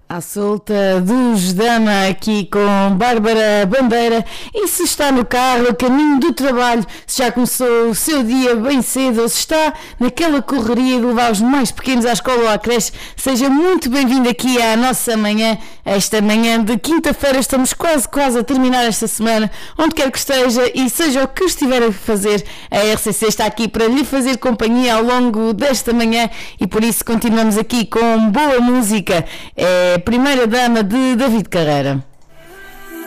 À solta dos Dama aqui com Bárbara Bandeira. E se está no carro a caminho do trabalho, se já começou o seu dia bem cedo ou se está naquela correria de levar os mais pequenos à escola ou à creche, seja muito bem-vindo aqui à nossa manhã, esta manhã de quinta-feira. Estamos quase a terminar esta semana, onde quer que esteja e seja o que estiver a fazer, a RCC está aqui para lhe fazer companhia ao longo desta manhã e por isso continuamos aqui com boa música. É Primeira Dama de David Carreira.